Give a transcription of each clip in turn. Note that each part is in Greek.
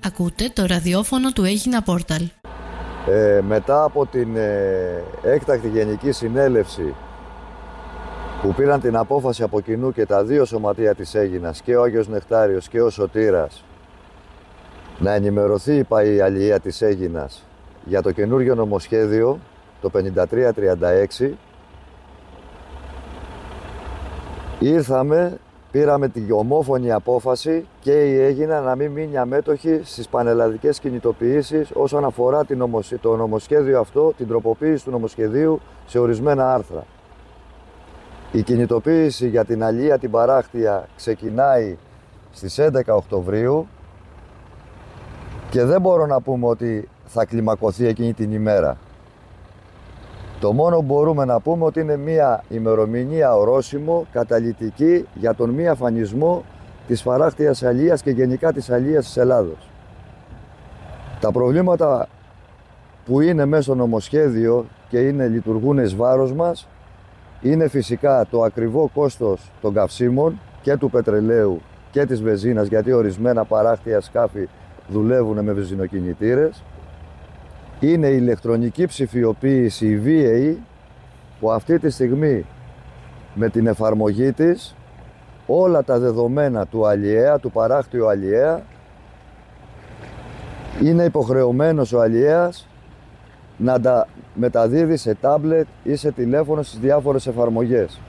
Ακούτε το ραδιόφωνο του Έγινα Πόρταλ. Μετά από την έκτακτη γενική συνέλευση που πήραν την απόφαση από κοινού και τα δύο σωματεία της Αίγινας, και ο Άγιος Νεκτάριος και ο Σωτήρας, να ενημερωθεί η αλληλεία της Αίγινας για το καινούργιο νομοσχέδιο, το 5336, πήραμε την ομόφωνη απόφαση και η Αίγινα να μην μείνει αμέτωχη στις πανελλαδικές κινητοποιήσεις όσον αφορά το νομοσχέδιο αυτό, την τροποποίηση του νομοσχεδίου σε ορισμένα άρθρα. Η κινητοποίηση για την αλληλεία την παράκτεια ξεκινάει στις 11 Οκτωβρίου και δεν μπορώ να πούμε ότι θα κλιμακωθεί εκείνη την ημέρα. Το μόνο που μπορούμε να πούμε ότι είναι μια ημερομηνία ορόσημο καταλυτική για τον μη αφανισμό της παράκτειας αλληλείας και γενικά της αλληλείας της Ελλάδος. Τα προβλήματα που είναι μέσα στο νομοσχέδιο και λειτουργούν εις βάρος μας είναι φυσικά το ακριβό κόστος των καυσίμων και του πετρελαίου και της βενζίνας, γιατί ορισμένα παράκτεια σκάφη δουλεύουν με βενζινοκινητήρες. Είναι η ηλεκτρονική ψηφιοποίηση, η VA, που αυτή τη στιγμή με την εφαρμογή της όλα τα δεδομένα του αλλιέα, του παράκτιου αλλιέα, είναι υποχρεωμένος ο αλλιέας να τα μεταδίδει σε τάμπλετ ή σε τηλέφωνο στις διάφορες εφαρμογές.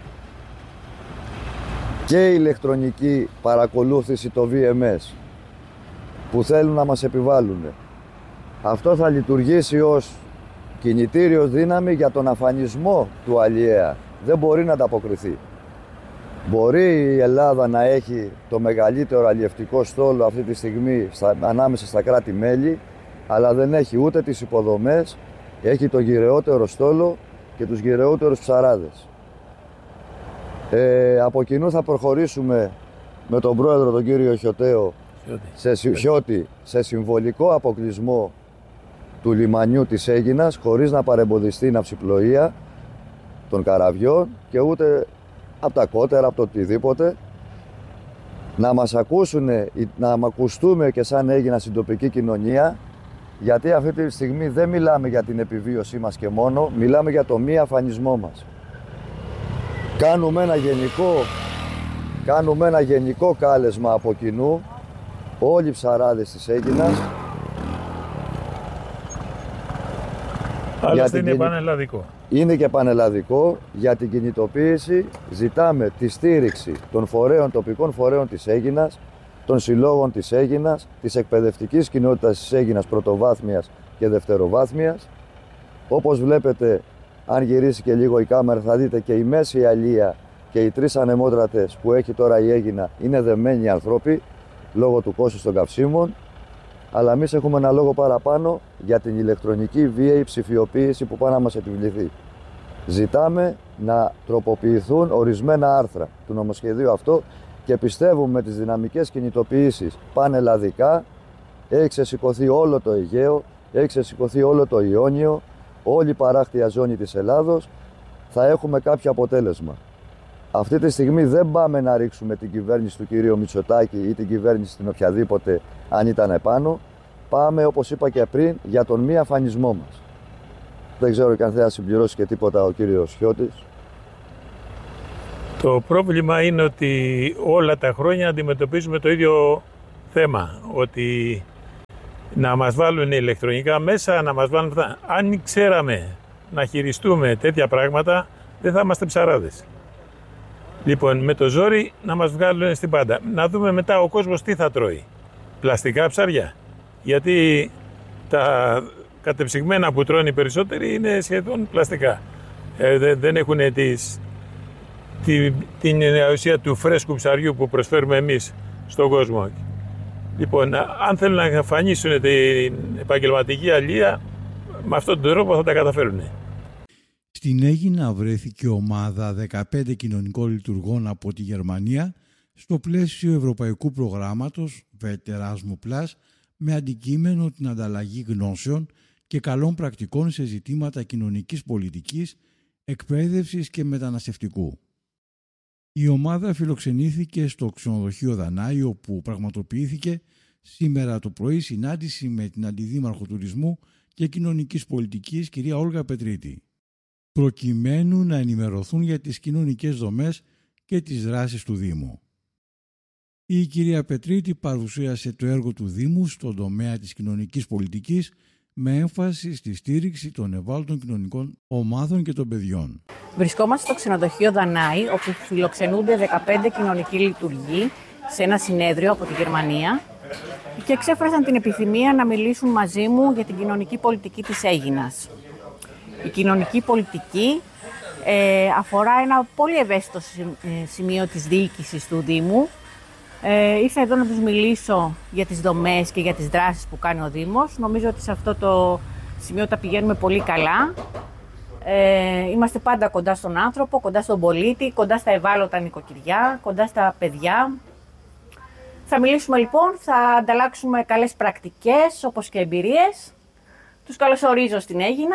Και η ηλεκτρονική παρακολούθηση, το VMS, που θέλουν να μας επιβάλλουν. Αυτό θα λειτουργήσει ως κινητήριος δύναμη για τον αφανισμό του αλλιέα. Δεν μπορεί να ανταποκριθεί. Μπορεί η Ελλάδα να έχει το μεγαλύτερο αλλιευτικό στόλο αυτή τη στιγμή ανάμεσα στα κράτη-μέλη, αλλά δεν έχει ούτε τις υποδομές, έχει το γυρεότερο στόλο και τους γυρεότερους ψαράδες. Από κοινού θα προχωρήσουμε με τον πρόεδρο, τον κύριο Χιώτη, σε συμβολικό αποκλεισμό του λιμανιού της Αίγινας, χωρίς να παρεμποδιστεί η ναυσιπλοεία των καραβιών και ούτε από τα κότερα, από το οτιδήποτε. Να μας ακούσουν, να ακουστούμε και σαν Αίγινα στην τοπική κοινωνία, γιατί αυτή τη στιγμή δεν μιλάμε για την επιβίωσή μας και μόνο, μιλάμε για το μη αφανισμό μας. Κάνουμε ένα γενικό κάλεσμα από κοινού, όλοι οι ψαράδες της Αίγινας. Αλλά είναι πανελλαδικό. Είναι και πανελλαδικό. Για την κινητοποίηση ζητάμε τη στήριξη των τοπικών φορέων της Αίγινας, των συλλόγων της Αίγινας, της εκπαιδευτικής κοινότητας της Αίγινας πρωτοβάθμιας και δευτεροβάθμιας. Όπως βλέπετε, αν γυρίσει και λίγο η κάμερα, θα δείτε και η μέση αλία και οι τρεις ανεμότρατες που έχει τώρα η Αίγινα είναι δεμένοι άνθρωποι λόγω του κόστους των καυσίμων. Αλλά εμείς έχουμε ένα λόγο παραπάνω για την ηλεκτρονική βίαιη ψηφιοποίηση που πάει να μας επιβληθεί. Ζητάμε να τροποποιηθούν ορισμένα άρθρα του νομοσχεδίου αυτό και πιστεύουμε με τις δυναμικές κινητοποιήσεις πανελλαδικά έχει ξεσηκωθεί όλο το Αιγαίο, έχει ξεσηκωθεί όλο το Ιόνιο, όλη η παράκτεια ζώνη της Ελλάδος, θα έχουμε κάποιο αποτέλεσμα. Αυτή τη στιγμή δεν πάμε να ρίξουμε την κυβέρνηση του κυρίου Μητσοτάκη ή την κυβέρνηση την οποιαδήποτε αν ήταν επάνω. Πάμε, όπως είπα και πριν, για τον μη αφανισμό μας. Δεν ξέρω και αν θέλει να συμπληρώσει και τίποτα ο κύριος Χιώτης. Το πρόβλημα είναι ότι όλα τα χρόνια αντιμετωπίζουμε το ίδιο θέμα. Ότι να μας βάλουν ηλεκτρονικά μέσα, να μας βάλουν αυτά. Αν ξέραμε να χειριστούμε τέτοια πράγματα, δεν θα είμαστε ψαράδες. Λοιπόν, με το ζόρι να μας βγάλουν στην πάντα. Να δούμε μετά ο κόσμος τι θα τρώει. Πλαστικά ψάρια. Γιατί τα κατεψυγμένα που τρώνε οι περισσότεροι είναι σχεδόν πλαστικά. Δεν έχουν την ουσία του φρέσκου ψαριού που προσφέρουμε εμείς στον κόσμο. Λοιπόν, αν θέλουν να εμφανίσουν την επαγγελματική αλληλεία, με αυτόν τον τρόπο θα τα καταφέρουν. Στην Αίγινα βρέθηκε ομάδα 15 κοινωνικών λειτουργών από τη Γερμανία στο πλαίσιο ευρωπαϊκού προγράμματος Erasmus+, με αντικείμενο την ανταλλαγή γνώσεων και καλών πρακτικών σε ζητήματα κοινωνικής πολιτικής, εκπαίδευσης και μεταναστευτικού. Η ομάδα φιλοξενήθηκε στο ξενοδοχείο Δανάη, όπου πραγματοποιήθηκε σήμερα το πρωί συνάντηση με την Αντιδήμαρχο Τουρισμού και Κοινωνικής Πολιτικής κυρία Όλγα Πετρίτη, προκειμένου να ενημερωθούν για τις κοινωνικές δομές και τις δράσεις του Δήμου. Η κυρία Πετρίτη παρουσίασε το έργο του Δήμου στον τομέα της κοινωνικής πολιτικής με έμφαση στη στήριξη των ευάλωτων κοινωνικών ομάδων και των παιδιών. Βρισκόμαστε στο ξενοδοχείο Δανάη, όπου φιλοξενούνται 15 κοινωνικοί λειτουργοί σε ένα συνέδριο από τη Γερμανία και εξέφρασαν την επιθυμία να μιλήσουν μαζί μου για την κοινωνική πολιτική της Αίγινας. Η κοινωνική πολιτική αφορά ένα πολύ ευαίσθητο σημείο της διοίκησης του Δήμου. Ήρθα εδώ να τους μιλήσω για τις δομές και για τις δράσεις που κάνει ο Δήμος. Νομίζω ότι σε αυτό το σημείο τα πηγαίνουμε πολύ καλά. Είμαστε πάντα κοντά στον άνθρωπο, κοντά στον πολίτη, κοντά στα ευάλωτα νοικοκυριά, κοντά στα παιδιά. Θα μιλήσουμε λοιπόν, θα ανταλλάξουμε καλές πρακτικές όπως και εμπειρίες. Τους καλωσορίζω στην Αίγινα.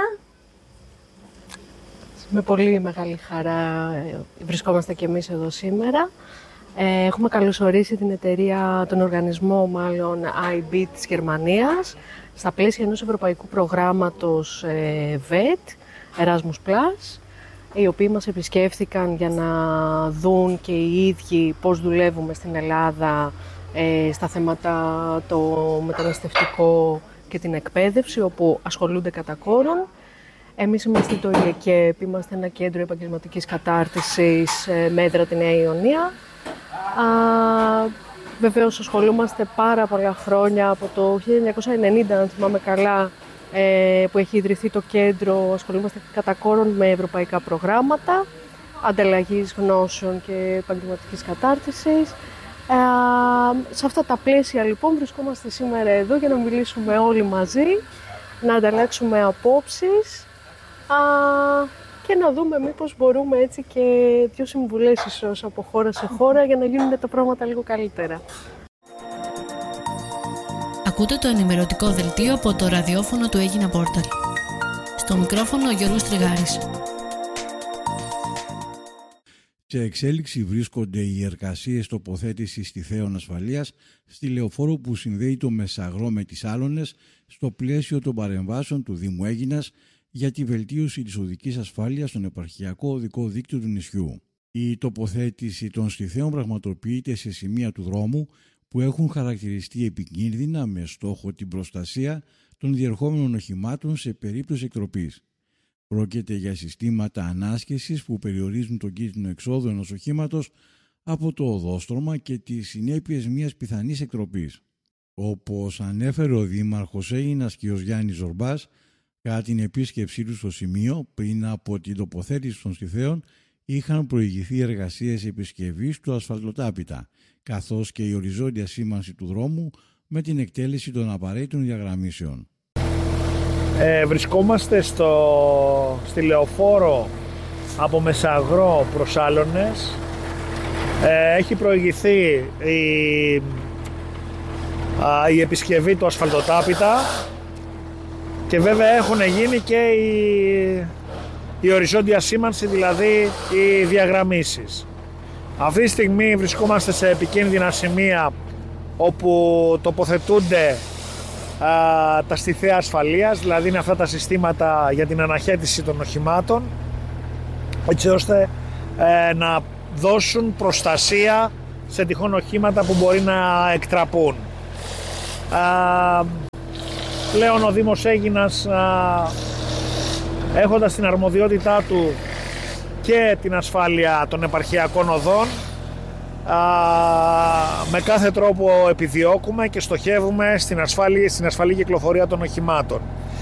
Με πολύ μεγάλη χαρά βρισκόμαστε και εμείς εδώ σήμερα. Έχουμε καλωσορίσει την εταιρεία, τον οργανισμό μάλλον IB της Γερμανίας στα πλαίσια ενός ευρωπαϊκού προγράμματος VET, Erasmus+, οι οποίοι μας επισκέφθηκαν για να δουν και οι ίδιοι πώς δουλεύουμε στην Ελλάδα στα θέματα το μεταναστευτικό και την εκπαίδευση, όπου ασχολούνται κατά κόρον. Εμείς είμαστε το ΙΕΚΕΠ, είμαστε ένα κέντρο επαγγελματικής κατάρτισης με έδρα τη Νέα Ιωνία. Βεβαίως ασχολούμαστε πάρα πολλά χρόνια, από το 1990 αν θυμάμαι καλά, που έχει ιδρυθεί το κέντρο. Ασχολούμαστε κατά κόρον με ευρωπαϊκά προγράμματα ανταλλαγής γνώσεων και επαγγελματικής κατάρτισης. Σε αυτά τα πλαίσια λοιπόν βρισκόμαστε σήμερα εδώ για να μιλήσουμε όλοι μαζί, να ανταλλάξουμε απόψεις και να δούμε μήπως μπορούμε έτσι και δύο συμβουλές ίσως από χώρα σε χώρα για να γίνουν τα πράγματα λίγο καλύτερα. Ακούτε το ενημερωτικό δελτίο από το ραδιόφωνο του Aegina Portal. Στο μικρόφωνο ο Γιώργος Τριγάρης. Σε εξέλιξη βρίσκονται οι εργασίες τοποθέτησης τυθέων ασφαλείας στη λεωφόρο που συνδέει το Μεσαγρό με τις Άλωνες στο πλαίσιο των παρεμβάσεων του Δήμου Αίγινας για τη βελτίωση της οδικής ασφάλειας στον επαρχιακό οδικό δίκτυο του νησιού. Η τοποθέτηση των στιθέων πραγματοποιείται σε σημεία του δρόμου που έχουν χαρακτηριστεί επικίνδυνα με στόχο την προστασία των διερχόμενων οχημάτων σε περίπτωση εκτροπής. Πρόκειται για συστήματα ανάσχεσης που περιορίζουν τον κίνδυνο εξόδου ενός οχήματος από το οδόστρωμα και τις συνέπειες μιας πιθανής εκτροπής. Όπως ανέφερε ο Δήμαρχος Αίγινας κ. Γιάννης Ζορμπάς, κατά την επίσκεψή του στο σημείο, πριν από την τοποθέτηση των στιθέων, είχαν προηγηθεί εργασίες επισκευής του ασφαλτοτάπητα, καθώς και η οριζόντια σήμανση του δρόμου με την εκτέλεση των απαραίτητων διαγραμμίσεων. Βρισκόμαστε στη λεωφόρο από Μεσαγρό προς Άλωνες. Έχει προηγηθεί η επισκευή του ασφαλτοτάπητα και βέβαια έχουν γίνει και η οριζόντια σήμανση, δηλαδή οι διαγραμμίσεις. Αυτή τη στιγμή βρισκόμαστε σε επικίνδυνα σημεία όπου τοποθετούνται τα στιθέα ασφαλείας, δηλαδή είναι αυτά τα συστήματα για την αναχέτηση των οχημάτων, έτσι ώστε να δώσουν προστασία σε τυχόν οχήματα που μπορεί να εκτραπούν. Πλέον ο Δήμος Αίγινας, έχοντας την αρμοδιότητά του και την ασφάλεια των επαρχιακών οδών, με κάθε τρόπο επιδιώκουμε και στοχεύουμε στην ασφαλή κυκλοφορία των οχημάτων.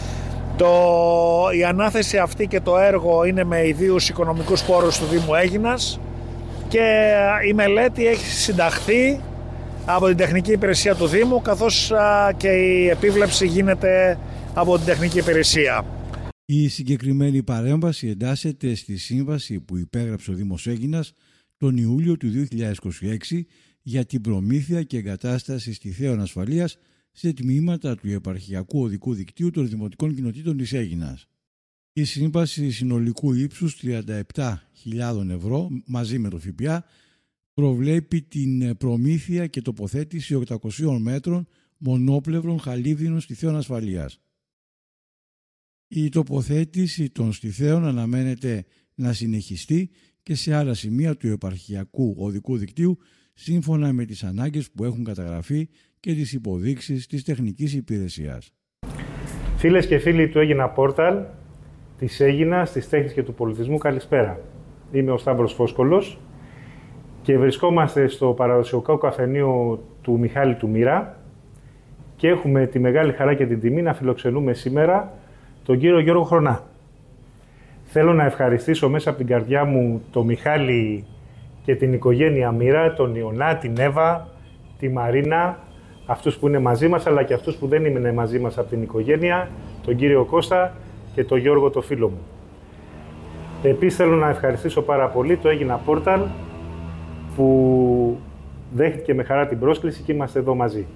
Η ανάθεση αυτή και το έργο είναι με ιδίους οικονομικούς πόρους του Δήμου Αίγινας και η μελέτη έχει συνταχθεί από την τεχνική υπηρεσία του Δήμου, καθώς και η επίβλεψη γίνεται από την τεχνική υπηρεσία. Η συγκεκριμένη παρέμβαση εντάσσεται στη σύμβαση που υπέγραψε ο Δήμος Αίγινας τον Ιούλιο του 2026 για την προμήθεια και εγκατάσταση στιθέων ασφαλείας σε τμήματα του επαρχιακού οδικού δικτύου των δημοτικών κοινοτήτων της Αίγινας. Η σύμβαση συνολικού ύψους 37.000 ευρώ μαζί με το ΦΠΑ προβλέπει την προμήθεια και τοποθέτηση 800 μέτρων μονόπλευρων χαλίβδινων στιθέων ασφαλείας. Η τοποθέτηση των στιθέων αναμένεται να συνεχιστεί και σε άλλα σημεία του επαρχιακού οδικού δικτύου σύμφωνα με τις ανάγκες που έχουν καταγραφεί και τις υποδείξεις της τεχνικής υπηρεσίας. Φίλες και φίλοι του Έγινα Πόρταλ, της Έγινας, της τέχνης και του πολιτισμού, καλησπέρα. Είμαι ο Σταύρος Φόσκολος και βρισκόμαστε στο παραδοσιακό καφενείο του Μιχάλη του Μοίρα και έχουμε τη μεγάλη χαρά και την τιμή να φιλοξενούμε σήμερα τον κύριο Γιώργο Χρονά. Θέλω να ευχαριστήσω μέσα από την καρδιά μου τον Μιχάλη και την οικογένεια Μοίρα, τον Ιωνά, την Εύα, τη Μαρίνα, αυτούς που είναι μαζί μας, αλλά και αυτούς που δεν είναι μαζί μας από την οικογένεια, τον κύριο Κώστα και τον Γιώργο το φίλο μου. Επίσης θέλω να ευχαριστήσω πάρα πολύ το Έγινα Πόρταλ που δέχτηκε με χαρά την πρόσκληση και είμαστε εδώ μαζί.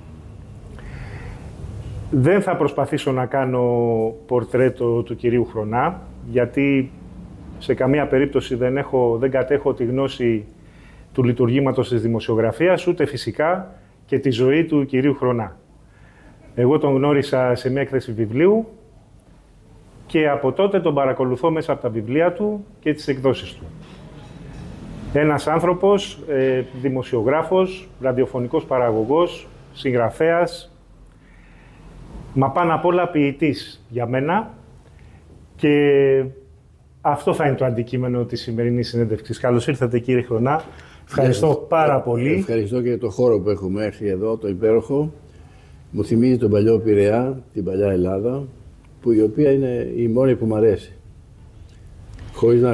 Δεν θα προσπαθήσω να κάνω πορτρέτο του κυρίου Χρονά, γιατί σε καμία περίπτωση δεν κατέχω τη γνώση του λειτουργήματος της δημοσιογραφίας, ούτε φυσικά και τη ζωή του κυρίου Χρονά. Εγώ τον γνώρισα σε μια έκθεση βιβλίου και από τότε τον παρακολουθώ μέσα από τα βιβλία του και τις εκδόσεις του. Ένας άνθρωπος, δημοσιογράφος, ραδιοφωνικός παραγωγός, συγγραφέας, μα πάνω απ' όλα ποιητής για μένα, και αυτό θα είναι το αντικείμενο της σημερινής συνέντευξης. Καλώς ήρθατε κύριε Χρονά. Ευχαριστώ πάρα πολύ. Ευχαριστώ και για το χώρο που έχουμε έρθει εδώ, το υπέροχο. Μου θυμίζει τον παλιό Πειραιά, την παλιά Ελλάδα, που η οποία είναι η μόνη που μου αρέσει. Χωρίς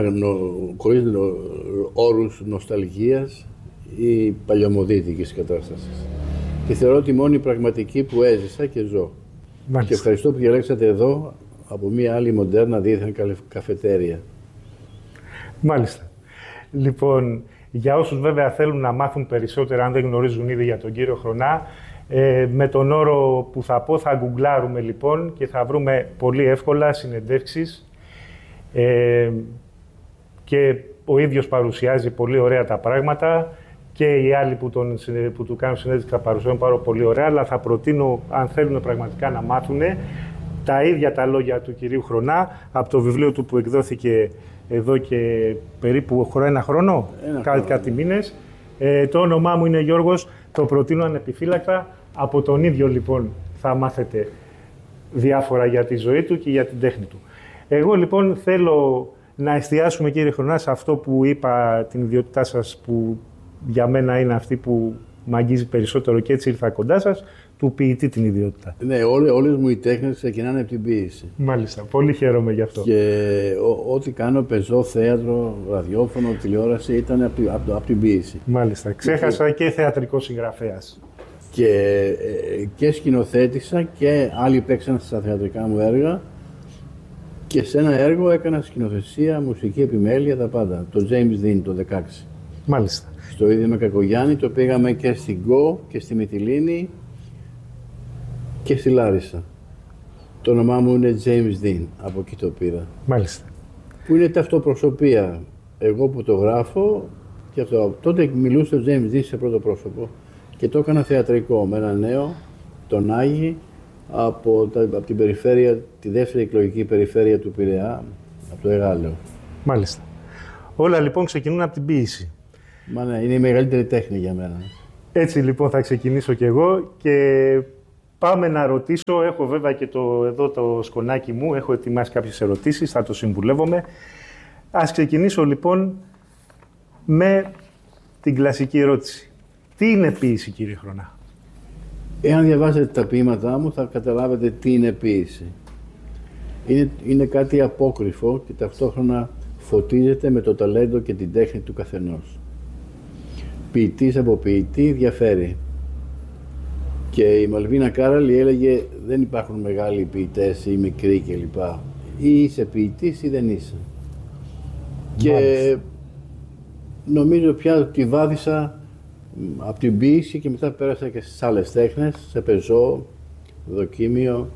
όρους νοσταλγίας ή παλιωμοδίτικης κατάστασης. Και θεωρώ τη μόνη πραγματική που έζησα και ζω. Μάλιστα. Και ευχαριστώ που διαλέξατε εδώ από μια άλλη μοντέρνα δίθεν καφετέρια. Μάλιστα. Λοιπόν, για όσους βέβαια θέλουν να μάθουν περισσότερα, αν δεν γνωρίζουν ήδη για τον κύριο Χρονά, με τον όρο που θα πω θα γκουγκλάρουμε λοιπόν και θα βρούμε πολύ εύκολα συνεντεύξεις και ο ίδιος παρουσιάζει πολύ ωραία τα πράγματα και οι άλλοι που του κάνουν συνέντευξη θα παρουσιάζουν πάρα πολύ ωραία, αλλά θα προτείνω, αν θέλουν πραγματικά να μάθουν, τα ίδια τα λόγια του κυρίου Χρονά από το βιβλίο του που εκδόθηκε εδώ και περίπου ένα χρόνο, κάτι μήνες. Το όνομά μου είναι Γιώργος, το προτείνω ανεπιφύλακτα. Από τον ίδιο λοιπόν θα μάθετε διάφορα για τη ζωή του και για την τέχνη του. Εγώ λοιπόν θέλω να εστιάσουμε κύριε Χρονά σε αυτό που είπα, την ιδιότητά σας που για μένα είναι αυτή που μ' αγγίζει περισσότερο και έτσι ήρθα κοντά σας, του ποιητή την ιδιότητα. Ναι, όλες μου οι τέχνες ξεκινάνε από την ποίηση. Μάλιστα, πολύ χαίρομαι γι' αυτό. Και ό,τι κάνω, πεζό, θέατρο, ραδιόφωνο, τηλεόραση, ήταν από την ποίηση. Μάλιστα, ξέχασα και θεατρικό συγγραφέας. Και σκηνοθέτησα και άλλοι παίξαν στα θεατρικά μου έργα και σε ένα έργο έκανα σκηνοθεσία, μουσική επιμέλεια, τα πάντα. Το James Dean το 16. Μάλιστα. Στο ίδιο με Κακογιάννη το πήγαμε και στην Γκο και στη Μυτιλήνη και στη Λάρισα. Το όνομά μου είναι James Dean, από εκεί το πήρα. Μάλιστα. Που είναι ταυτοπροσωπία. Εγώ που το γράφω και αυτό. Τότε μιλούσε ο James Dean σε πρώτο πρόσωπο και το έκανα θεατρικό με ένα νέο, τον Άγη, από την περιφέρεια, τη δεύτερη εκλογική περιφέρεια του Πειραιά, από το Εγάλεο. Μάλιστα. Όλα λοιπόν ξεκινούν από την ποίηση. Μα ναι, είναι η μεγαλύτερη τέχνη για μένα. Έτσι λοιπόν θα ξεκινήσω κι εγώ και πάμε να ρωτήσω. Έχω βέβαια και εδώ το σκονάκι μου, έχω ετοιμάσει κάποιες ερωτήσεις, θα το συμβουλεύομαι. Ας ξεκινήσω λοιπόν με την κλασική ερώτηση. Τι είναι ποίηση κύριε Χρονά? Εάν διαβάσετε τα ποίηματά μου θα καταλάβετε τι είναι ποίηση. Είναι κάτι απόκρυφο και ταυτόχρονα φωτίζεται με το ταλέντο και την τέχνη του καθενός. Ποιητής από ποιητή διαφέρει. Και η Μαλβίνα Κάραλη έλεγε δεν υπάρχουν μεγάλοι ποιητές ή μικροί κλπ. Ή είσαι ποιητής ή δεν είσαι. Και νομίζω πια ότι βάδισα από την ποίηση και μετά πέρασα και στις άλλες τέχνες, σε πεζό, δοκίμιο.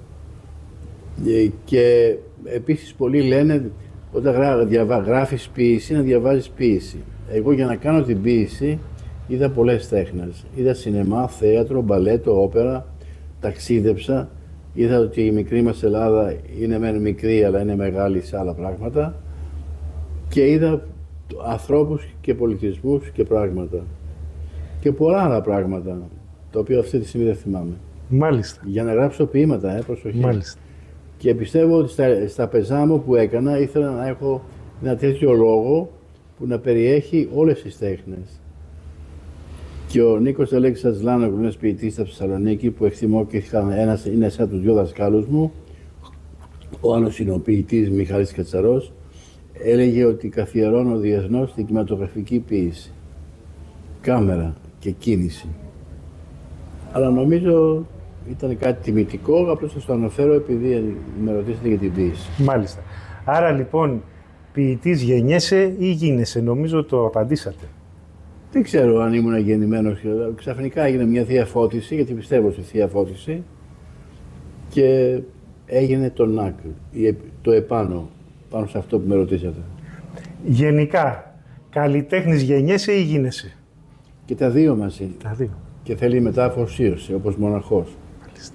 Και επίσης πολλοί λένε όταν γράφεις ποίηση, να διαβάζεις ποίηση. Εγώ για να κάνω την ποίηση είδα πολλές τέχνες. Είδα σινεμά, θέατρο, μπαλέτο, όπερα, ταξίδεψα, είδα ότι η μικρή μας Ελλάδα είναι μεν μικρή, αλλά είναι μεγάλη σε άλλα πράγματα και είδα ανθρώπους και πολιτισμούς και πράγματα. Και πολλά άλλα πράγματα, τα οποία αυτή τη στιγμή δεν θυμάμαι. Μάλιστα. Για να γράψω ποίηματα, προσοχή. Μάλιστα. Και πιστεύω ότι στα πεζά μου που έκανα ήθελα να έχω ένα τέτοιο λόγο που να περιέχει όλες τις τέχνες. Και ο Νίκος Αλέξης Λάνογλου, ένας ποιητής στη Θεσσαλονίκη που εκτιμώ και είναι σαν τους δυο δασκάλους μου, ο άλλος είναι ο ποιητής Μιχάλης Κατσαρός, έλεγε ότι καθιερώνω διεθνώς την κινηματογραφική ποίηση. Κάμερα και κίνηση. Αλλά νομίζω ήταν κάτι τιμητικό, απλώς σας το αναφέρω επειδή με ρωτήσατε για την ποίηση. Μάλιστα. Άρα λοιπόν, ποιητής γεννιέσαι ή γίνεσαι, νομίζω το απαντήσατε. Δεν ξέρω αν ήμουν γεννημένος. Ξαφνικά έγινε μια θεία φώτιση, γιατί πιστεύω στη θεία φώτιση, και έγινε το ΝΑΚ, το επάνω, πάνω σε αυτό που με ρωτήσατε. Γενικά, καλλιτέχνης γεννιέσαι ή γίνεσαι? Και τα δύο μαζί. Τα δύο. Και θέλει μετά αφοσίωση, όπως μοναχός. Μάλιστα.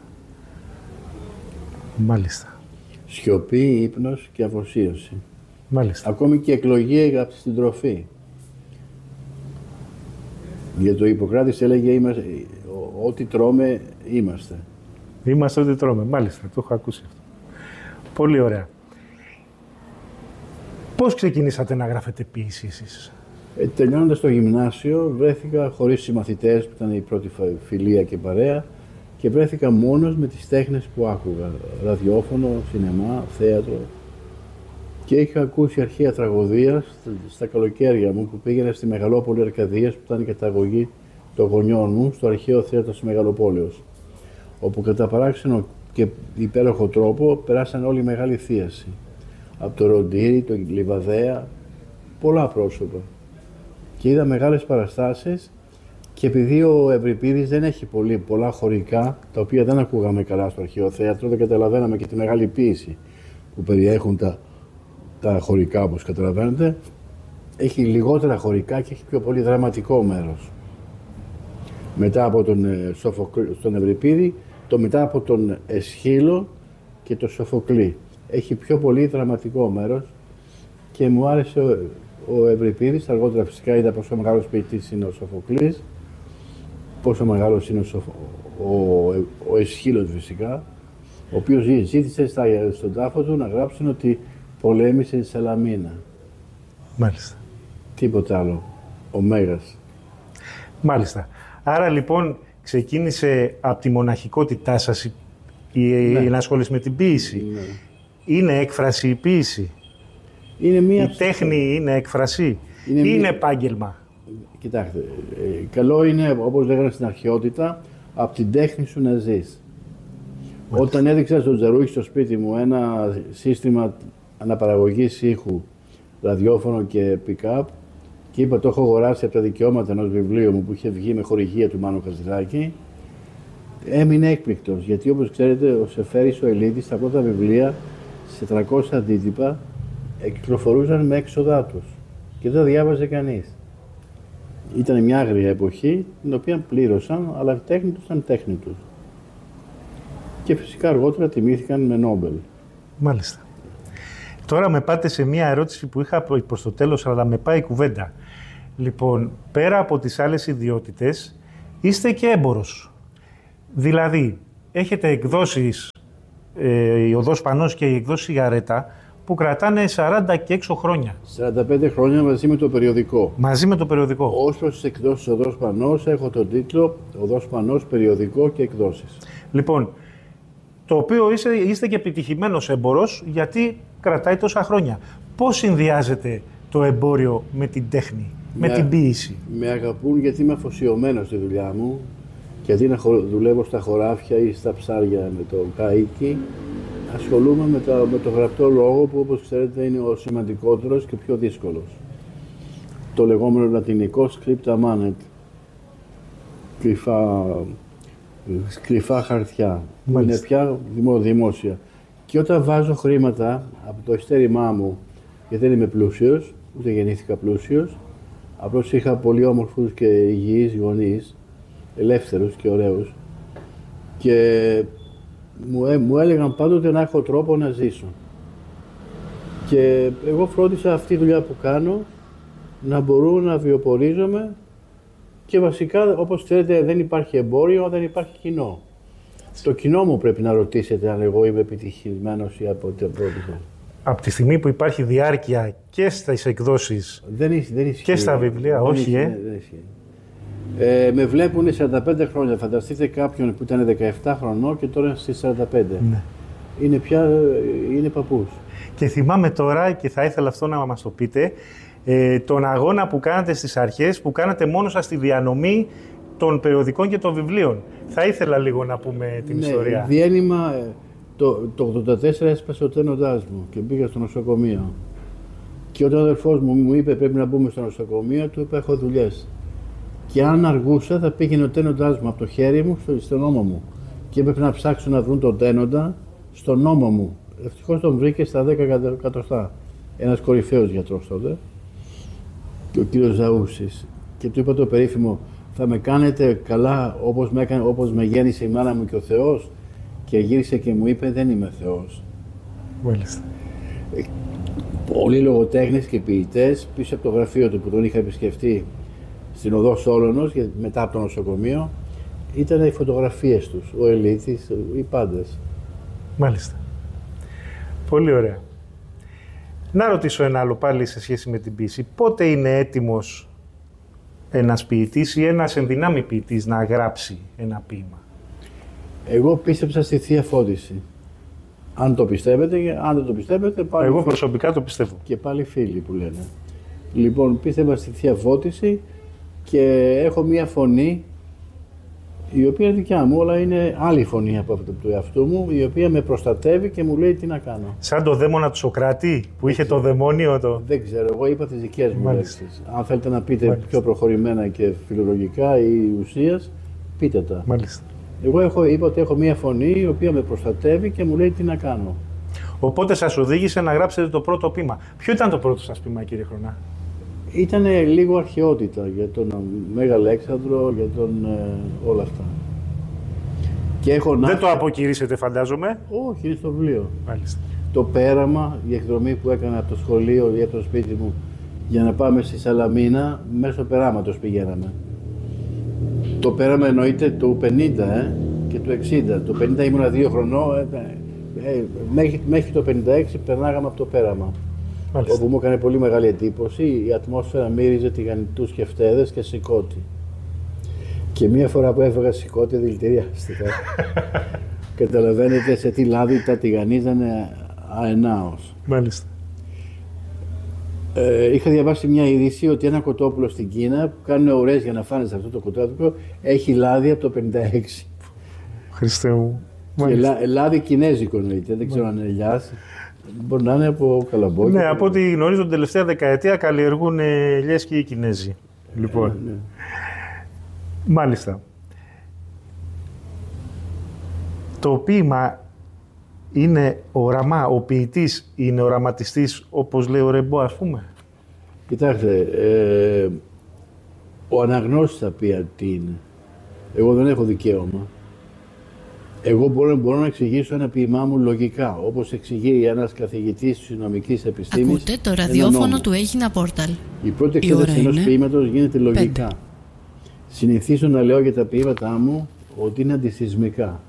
Μάλιστα. Σιωπή, ύπνος και αφοσίωση. Μάλιστα. Ακόμη και εκλογή από την τροφή. Γιατί ο Ιπποκράτης έλεγε ό,τι τρώμε είμαστε. Είμαστε ό,τι τρώμε. Μάλιστα, το έχω ακούσει αυτό. Πολύ ωραία. Πώς ξεκινήσατε να γράφετε ποίηση εσείς? Τελειώνοντας το γυμνάσιο, βρέθηκα χωρίς συμμαθητές που ήταν η πρώτη φιλία και παρέα και βρέθηκα μόνος με τις τέχνες που άκουγα. Ραδιόφωνο, σινεμά, θέατρο. Και είχα ακούσει αρχαία τραγωδία στα καλοκαίρια μου που πήγαινα στη Μεγαλόπολη Αρκαδίας, που ήταν η καταγωγή των γονιών μου, στο αρχαίο θέατρο της Μεγαλοπόλεως. Όπου κατά παράξενο και υπέροχο τρόπο περάσαν όλοι οι μεγάλοι θίαση. Από το Ροντήρι, το Λιβαδέα, πολλά πρόσωπα. Και είδα μεγάλες παραστάσεις και επειδή ο Ευρυπίδης δεν έχει πολλά χωρικά, τα οποία δεν ακούγαμε καλά στο αρχαίο θέατρο, δεν καταλαβαίναμε και τη μεγάλη ποίηση που περιέχουν τα χωρικά, όπως καταλαβαίνετε. Έχει λιγότερα χωρικά και έχει πιο πολύ δραματικό μέρος. Μετά από τον Ευρυπίδη, μετά από τον Εσχύλο και τον Σοφοκλή. Έχει πιο πολύ δραματικό μέρος και μου άρεσε ο Ευρυπίδης. Αργότερα φυσικά είδα πόσο μεγάλος ποιητής είναι ο Σοφοκλής, πόσο μεγάλος είναι ο Εσχύλος φυσικά, ο οποίος ζήτησε στον τάφο του να γράψουν ότι πολέμησε στη Σαλαμίνα. Μάλιστα. Τίποτα άλλο. Ο Μέγας. Μάλιστα. Άρα λοιπόν ξεκίνησε από τη μοναχικότητά σας η ενασχόληση με την ποίηση. Ναι. Είναι έκφραση η ποίηση? Η τέχνη είναι έκφραση ή είναι επάγγελμα? Κοιτάξτε, καλό είναι, όπως λέγανε στην αρχαιότητα, από την τέχνη σου να ζεις. Όταν έδειξα στον Τζαρούχη στο σπίτι μου ένα σύστημα αναπαραγωγής ήχου, ραδιόφωνο και pick-up, και είπα το έχω αγοράσει από τα δικαιώματα ενός βιβλίου μου που είχε βγει με χορηγία του Μάνου Χατζηδάκη, έμεινε έκπληκτος, γιατί όπως ξέρετε ο Σεφέρης ο Ελίτης τα πρώτα βιβλία σε 300 αντίτυπα κυκλοφορούσαν με έξοδά τους και δεν διάβαζε κανείς. Ήταν μια άγρια εποχή την οποία πλήρωσαν, αλλά η τέχνη τους ήταν τέχνη τους. Και φυσικά αργότερα τιμήθηκαν με Νόμπελ. Μάλιστα. Τώρα με πάτε σε μια ερώτηση που είχα προς το τέλος, αλλά με πάει η κουβέντα. Λοιπόν, πέρα από τις άλλες ιδιότητες, είστε και έμπορος. Δηλαδή, έχετε εκδόσεις, η Οδός Πανός και η εκδόση Σιγαρέτα, που κρατάνε 40 και έξω χρόνια. 45 χρόνια μαζί με το περιοδικό. Μαζί με το περιοδικό. Ως προς τις εκδόσεις Οδός Πανός, έχω τον τίτλο Οδός Πανός, περιοδικό και εκδόσεις. Λοιπόν, το οποίο είστε και επιτυχημένος έμπορος, γιατί κρατάει τόσα χρόνια. Πώς συνδυάζεται το εμπόριο με την τέχνη, με την ποίηση? Με αγαπούν γιατί είμαι αφοσιωμένος στη δουλειά μου και αντί να δουλεύω στα χωράφια ή στα ψάρια με το καΐκι, ασχολούμαι με το γραπτό λόγο που, όπως ξέρετε, είναι ο σημαντικότερος και πιο δύσκολος. Το λεγόμενο λατινικό scripta manet, κρυφά χαρτιά, που είναι πια δημόσια. Και όταν βάζω χρήματα από το ειστέρημά μου, γιατί δεν είμαι πλούσιος, ούτε γεννήθηκα πλούσιος, απλώς είχα πολύ όμορφους και υγιείς γονείς, ελεύθερους και ωραίους, Και μου έλεγαν πάντοτε να έχω τρόπο να ζήσω. Και εγώ φρόντισα αυτή τη δουλειά που κάνω να μπορώ να βιοπορίζομαι και βασικά, όπως ξέρετε, δεν υπάρχει εμπόριο, δεν υπάρχει κοινό. Το κοινό μου πρέπει να ρωτήσετε αν εγώ είμαι επιτυχημένος ή από την πρώτη. Από τη στιγμή που υπάρχει διάρκεια και στις εκδόσεις δεν ισχύει, και στα βιβλία, δεν όχι, ισχύει, δεν ισχύει. Με βλέπουν 45 χρόνια. Φανταστείτε κάποιον που ήταν 17 χρονών και τώρα στις 45. Ναι. Είναι παππούς. Και θυμάμαι τώρα, και θα ήθελα αυτό να μας το πείτε, τον αγώνα που κάνατε στις αρχές, που κάνατε μόνο σας στη διανομή των περιοδικών και των βιβλίων. Θα ήθελα λίγο να πούμε την ιστορία. Διένυμα, το 1984 έσπασε ο τένοντάς μου και πήγα στο νοσοκομείο. Και όταν ο αδερφός μου είπε πρέπει να μπούμε στο νοσοκομείο, του είπα έχω δουλειές. Και αν αργούσα θα πήγαινε ο τένοντάς μου από το χέρι μου στον ώμο μου. Και έπρεπε να ψάξω να βρουν τον τένοντα στον ώμο μου. Ευτυχώς τον βρήκε στα 10 εκατοστά. Ένας κορυφαίος γιατρός τότε, ο κύριος Ζαούσης. Και του είπα το περίφημο, θα με κάνετε καλά όπως με γέννησε η μάνα μου και ο Θεός. Και γύρισε και μου είπε, δεν είμαι Θεός. Μάλιστα. Πολλοί λογοτέχνες και ποιητές πίσω από το γραφείο του που τον είχα επισκεφτεί στην οδό Σόλωνος, μετά από το νοσοκομείο, ήταν οι φωτογραφίες τους, ο Ελίτης, οι πάντες. Μάλιστα. Πολύ ωραία. Να ρωτήσω ένα άλλο πάλι σε σχέση με την ποίηση. Πότε είναι έτοιμος ένας ποιητής ή ένας ενδυνάμει ποιητής να γράψει ένα ποίημα? Εγώ πίστεψα στη Θεία Φώτιση. Αν το πιστεύετε, αν δεν το πιστεύετε, πάλι. Εγώ προσωπικά το πιστεύω. Και πάλι φίλοι που λένε. Λοιπόν, πίστευα στη Θεία Φώτιση και έχω μία φωνή η οποία είναι δικιά μου, αλλά είναι άλλη φωνή από αυτό του εαυτού μου, η οποία με προστατεύει και μου λέει τι να κάνω. Σαν το δαίμονα του Σοκράτη που είχε το δαιμόνιο το. Δεν ξέρω, εγώ είπα τις δικές μου λέξεις. Αν θέλετε να πείτε πιο προχωρημένα και φιλολογικά ή ουσίας, πείτε τα. Μάλιστα. Εγώ είπα ότι έχω μία φωνή η οποία με προστατεύει και μου λέει τι να κάνω. Οπότε σας οδήγησε να γράψετε το πρώτο ποίημα. Ποιο ήταν το πρώτο σας ποίημα, κύριε Χρονά? Ήταν λίγο αρχαιότητα για τον Μέγα Αλέξανδρο, για τον όλα αυτά. Και έχω δεν το αποκηρύσετε, φαντάζομαι. Όχι, είναι στο βιβλίο. Μάλιστα. Το πέραμα, η εκδρομή που έκανα από το σχολείο ή από το σπίτι μου για να πάμε στη Σαλαμίνα, μέσω περάματος πηγαίναμε. Το πέραμα εννοείται του 50 και του 60. Το 50 ήμουνα 2 χρονών, μέχρι το 56 περνάγαμε από το πέραμα. Μάλιστα. Όπου μου έκανε πολύ μεγάλη εντύπωση, η ατμόσφαιρα μύριζε τηγανιτούς και φτέδες και σηκώτη. Και μία φορά που έφεγα σηκώτη δηλητηριάστηκα. Καταλαβαίνετε σε τι λάδι τα τηγανίζανε αενάως. Μάλιστα. Είχα διαβάσει μια είδηση ότι ένα κοτόπουλο στην Κίνα που κάνουν ουρές για να φάνε σε αυτό το κοτόπουλο έχει λάδι από το 56. Χριστέ μου. Και λάδι κινέζικο εννοείται, δεν ξέρω αν είναι ελιάς. Μπορεί να είναι από καλαμπόκι. Ναι, από ό,τι γνωρίζω την τελευταία δεκαετία καλλιεργούν ελιές και οι Κινέζοι. Λοιπόν. Ναι. Μάλιστα. Το ποίημα είναι οραμά, ο ποιητής είναι οραματιστής, όπως λέει ο Ρεμπό, ας πούμε. Κοιτάξτε, ο αναγνώστης θα πει τι είναι. Εγώ δεν έχω δικαίωμα. Εγώ μπορώ να εξηγήσω ένα ποίημά μου λογικά, όπως εξηγεί ένας καθηγητής της νομικής επιστήμης. Ακούτε το ραδιόφωνο του Έγινα Πόρταλ. Η πρώτη εξέταση ενός ποίηματος γίνεται λογικά. 5. Συνηθίζω να λέω για τα ποίηματά μου ότι είναι αντισυσμικά.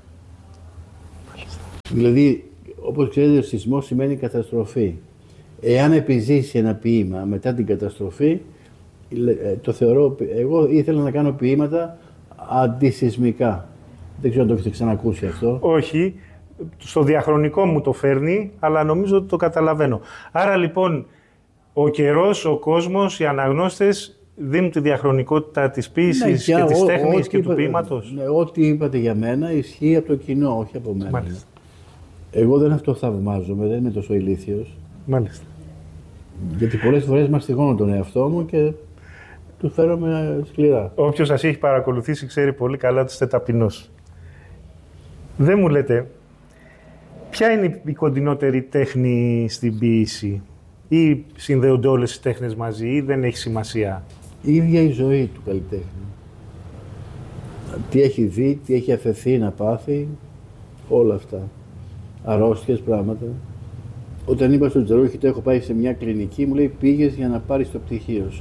Δηλαδή, όπως ξέρετε, ο σεισμός σημαίνει καταστροφή. Εάν επιζήσει ένα ποίημα μετά την καταστροφή, το θεωρώ, εγώ ήθελα να κάνω ποίηματα αντισυσμικά. Δεν ξέρω αν το έχετε ξανακούσει αυτό. Όχι. Στο διαχρονικό μου το φέρνει, αλλά νομίζω ότι το καταλαβαίνω. Άρα λοιπόν, ο καιρός, ο κόσμος, οι αναγνώστες δίνουν τη διαχρονικότητα της ποίησης και της τέχνης και του ποίηματος. Ναι, ό,τι είπατε για μένα ισχύει από το κοινό, όχι από μένα. Μάλιστα. Εγώ δεν αυτοθαυμάζομαι, δεν είμαι τόσο ηλίθιος. Μάλιστα. Γιατί πολλές φορές μαστιγώνω τον εαυτό μου και του φέρομαι σκληρά. Όποιος σας έχει παρακολουθήσει ξέρει πολύ καλά ότι είστε ταπεινός. Δεν μου λέτε, ποια είναι η κοντινότερη τέχνη στην ποίηση, ή συνδέονται όλες οι τέχνες μαζί, ή δεν έχει σημασία? Η ίδια η ζωή του καλλιτέχνη. τι έχει δει, τι έχει αφαιθεί να πάθει, όλα αυτά. Αρρώστιες, πράγματα. Όταν είπα στον Τζαρούχη, το έχω πάει σε μια κλινική, μου λέει πήγες για να πάρεις το πτυχίο σου.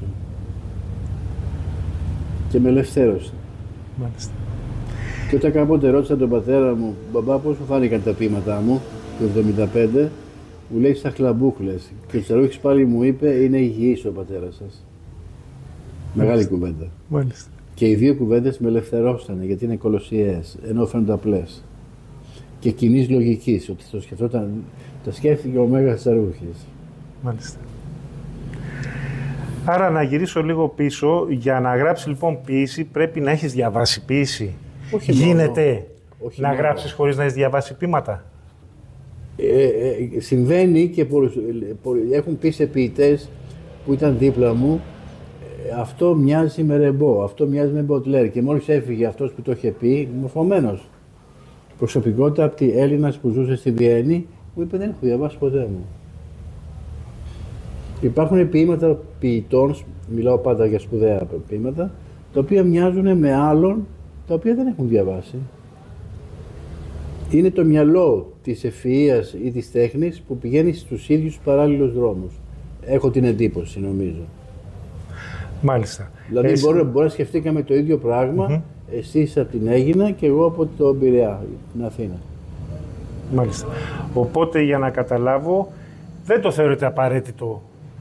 Και με ελευθέρωσε. Μάλιστα. Και όταν κάποτε ρώτησα τον πατέρα μου, μπαμπά, πώς μου φάνηκαν τα ποίηματά μου, το 1975, μου λέει στα χλαμπούχλες. Και ο Τζαρούχης πάλι μου είπε, είναι υγιής ο πατέρας σας. Μεγάλη κουβέντα. Μάλιστα. Και οι δύο κουβέντες με ελευθερώσανε, γιατί είναι κολοσιαίες, ενώ φαίνονται απλές. Και κοινής λογικής, ότι το σκεφτόταν, τα σκέφτηκε ο Μέγας Τζαρούχης. Μάλιστα. Άρα να γυρίσω λίγο πίσω, για να γράψεις λοιπόν ποίηση πρέπει να έχεις διαβάσει ποίηση. Όχι γίνεται όχι να μόνο. γράψεις χωρίς να έχεις διαβάσει ποίηματα. Συμβαίνει και έχουν πει σε ποιητές που ήταν δίπλα μου, αυτό μοιάζει με Ρεμπό, αυτό μοιάζει με Μποτλέρ. Και μόλις έφυγε αυτός που το είχε πει, μορφωμένος. Προσωπικότητα από τη Έλληνας που ζούσε στη Βιέννη, μου είπε δεν έχω διαβάσει ποτέ μου. Υπάρχουν ποίηματα ποιητών, μιλάω πάντα για σπουδαία ποίηματα, τα οποία μοιάζουν με άλλων, τα οποία δεν έχουν διαβάσει. Είναι το μυαλό της ευφυΐας ή της τέχνης που πηγαίνει στους ίδιους παράλληλους δρόμους. Έχω την εντύπωση, νομίζω. Μάλιστα. Δηλαδή μπορεί να σκεφτήκαμε το ίδιο πράγμα, εσείς από την Αίγινα και εγώ από το Πειραιά, την Αθήνα. Μάλιστα. Οπότε για να καταλάβω, δεν το θεωρείτε απαραίτητο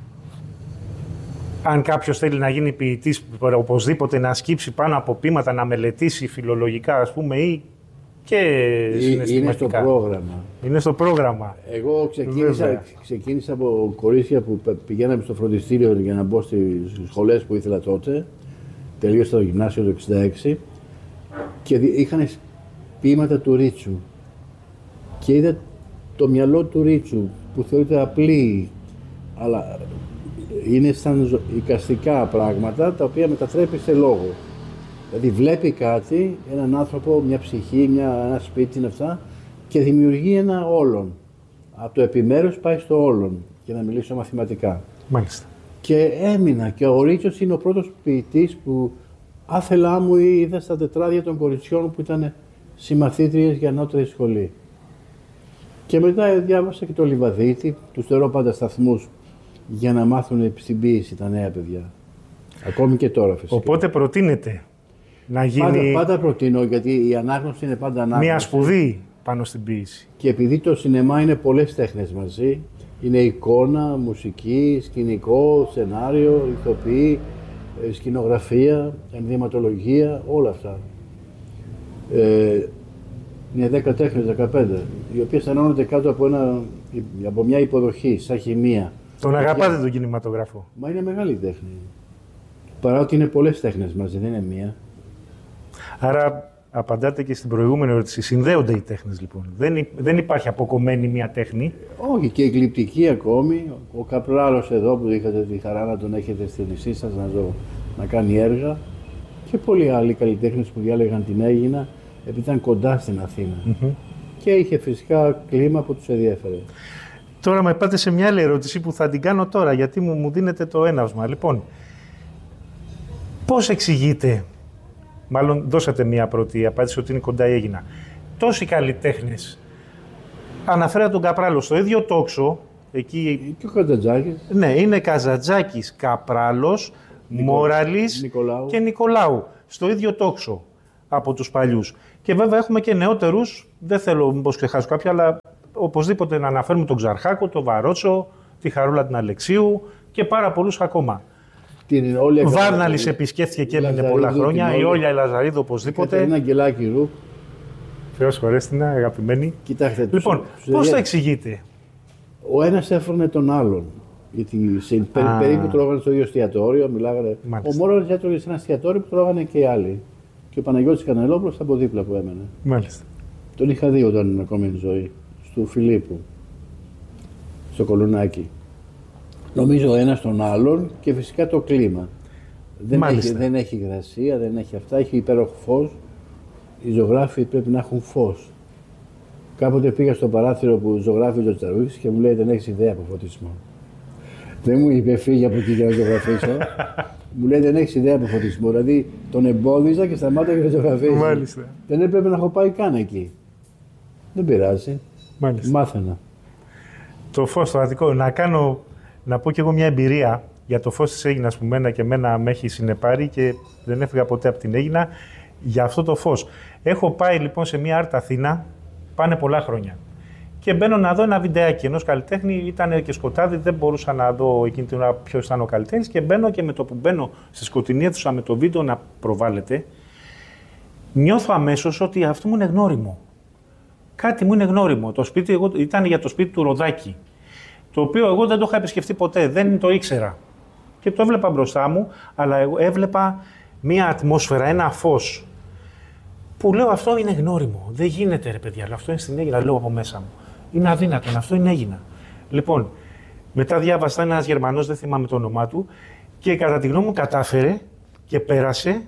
αν κάποιος θέλει να γίνει ποιητής, οπωσδήποτε να σκύψει πάνω από ποίηματα, να μελετήσει φιλολογικά, ας πούμε, ή και συναισθηματικά. Είναι στο πρόγραμμα. Είναι στο πρόγραμμα. Εγώ ξεκίνησα από κορίτσια που πηγαίναμε στο φροντιστήριο για να μπω στις σχολές που ήθελα τότε. Τελείωσα το γυμνάσιο το 1966 και είχαν ποίηματα του Ρίτσου. Και είδα το μυαλό του Ρίτσου που θεωρείται απλή, αλλά είναι σαν εικαστικά πράγματα τα οποία μετατρέπει σε λόγο. Δηλαδή βλέπει κάτι, έναν άνθρωπο, μια ψυχή, ένα σπίτι είναι αυτά και δημιουργεί ένα όλον. Από το επιμέρους πάει στο όλον, για να μιλήσω μαθηματικά. Μάλιστα. Και έμεινα και ο Ρίτσος είναι ο πρώτος ποιητής που άθελά μου είδα στα τετράδια των κοριτσιών που ήταν συμμαθήτριες για ανώτερη σχολή. Και μετά διάβασα και το Λιβαδίτη, τους θεωρώ πάντα σταθμούς για να μάθουν στην ποίηση τα νέα παιδιά. Ακόμη και τώρα φυσικά. Οπότε προτείνεται να γίνει πάντα προτείνω, γιατί η ανάγνωση είναι πάντα ανάγνωση. μια σπουδή πάνω στην ποίηση. Και επειδή το σινεμά είναι πολλές τέχνες μαζί, είναι εικόνα, μουσική, σκηνικό, σενάριο, ηθοποιή, σκηνογραφία, ενδυματολογία, όλα αυτά. Είναι 10 τέχνες, 15, οι οποίες ενώνονται κάτω από μια υποδοχή, σαν χημεία. Τον αγαπάτε τον κινηματογράφο. Μα είναι μεγάλη τέχνη. Παρά ότι είναι πολλές τέχνες μαζί, δεν είναι μία. Άρα απαντάτε και στην προηγούμενη ερώτηση. Συνδέονται οι τέχνες λοιπόν. Δεν υπάρχει αποκομμένη μία τέχνη. Όχι, και η γλυπτική ακόμη. Ο Καπράλος εδώ που είχατε τη χαρά να τον έχετε στη νησί σας να κάνει έργα. Και πολλοί άλλοι καλλιτέχνες που διάλεγαν την Αίγινα επειδή ήταν κοντά στην Αθήνα. Και είχε φυσικά κλίμα που τους ενδιέφερε. Τώρα με πάτε σε μια άλλη ερώτηση που θα την κάνω τώρα, γιατί μου δίνετε το έναυσμα. Λοιπόν, πώς εξηγείτε, μάλλον δώσατε μια πρώτη απάντηση ότι είναι κοντά η Αίγινα, τόσοι καλλιτέχνες, αναφέρα τον Καπράλο στο ίδιο τόξο, εκεί... Και ο Καζαντζάκης. Ναι, είναι Καζαντζάκης, Καπράλος, Μόραλης και Νικολάου, στο ίδιο τόξο από τους παλιούς. Και βέβαια έχουμε και νεότερους, δεν θέλω μήπως ξεχάσω κάποια, αλλά οπωσδήποτε να αναφέρουμε τον Ξαρχάκο, τον Βαρότσο, τη Χαρούλα την Αλεξίου και πάρα πολλούς ακόμα. Ο Βάρναλης επισκέφθηκε και έμεινε πολλά χρόνια, η Όλια η Λαζαρίδου οπωσδήποτε. Ένα Αγγελάκη Ρου. Θεός χωρέστηνα, αγαπημένη. Κοιτάξτε, λοιπόν, πώς το εξηγείτε? Ο ένας έφερνε τον άλλον. Γιατί περίπου τρώγανε στο ίδιο εστιατόριο, μιλάγανε. Ο Μόραλης έτρωγε σε ένα εστιατόριο που τρώγανε και οι άλλοι. Και ο Παναγιώτης Κανελόπουλος από δίπλα που έμενε. Μάλιστα. Τον είχα δει όταν ήμουν ακόμη εν ζωή. Του Φιλίππου, στο Κολουνάκι. Νομίζω ο ένας τον άλλον και φυσικά το κλίμα. Δεν έχει υγρασία, δεν έχει αυτά, έχει υπέροχο φως. Οι ζωγράφοι πρέπει να έχουν φως. Κάποτε πήγα στο παράθυρο που ζωγράφει ο Τζαρούχης και μου λέει δεν έχεις ιδέα από φωτισμό. Δεν μου είπε φύγει από εκεί για να ζωγραφίσω. Μου λέει δεν έχει ιδέα από φωτισμό. Δηλαδή τον εμπόδιζα και σταμάταγε να ζωγραφίζει. Μάλιστα. Δεν έπρεπε να έχω πάει καν εκεί. Δεν πειράζει. Μάλιστα. Μάθαινα. Το φως, το Αττικό. Να πω κι εγώ μια εμπειρία για το φως της Αίγινας που μένα με έχει συνεπάρει και δεν έφυγα ποτέ από την Αίγινα για αυτό το φως. Έχω πάει λοιπόν σε μια Art Αθήνα, πάνε πολλά χρόνια. Και μπαίνω να δω ένα βιντεάκι ενός καλλιτέχνη, ήταν και σκοτάδι, δεν μπορούσα να δω εκείνη την ώρα ποιος ήταν ο καλλιτέχνης και μπαίνω και με το που μπαίνω στη σκοτεινή αίθουσα με το βίντεο να προβάλλεται, νιώθω αμέσως ότι αυτό μου είναι γνώριμο. Κάτι μου είναι γνώριμο. Το σπίτι ήταν για το σπίτι του Ροδάκη, το οποίο εγώ δεν το είχα επισκεφτεί ποτέ, δεν το ήξερα. Και το έβλεπα μπροστά μου, αλλά εγώ έβλεπα μία ατμόσφαιρα, ένα φως, που λέω αυτό είναι γνώριμο. Δεν γίνεται ρε παιδιά, αλλά αυτό είναι στην Αίγινα, λέω από μέσα μου. Είναι αδύνατον, αυτό είναι Αίγινα. Λοιπόν, μετά διάβασα ένας Γερμανός, δεν θυμάμαι το όνομά του, και κατά τη γνώμη μου κατάφερε και πέρασε